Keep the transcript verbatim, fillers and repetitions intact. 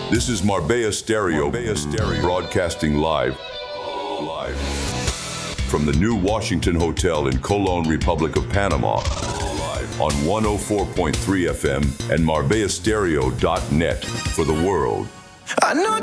This is Marbella Stereo, Marbella Stereo, broadcasting live, live from the new Washington Hotel in Colon, Republic of Panama, live on one oh four point three F M and marbella stereo dot net for the world. I know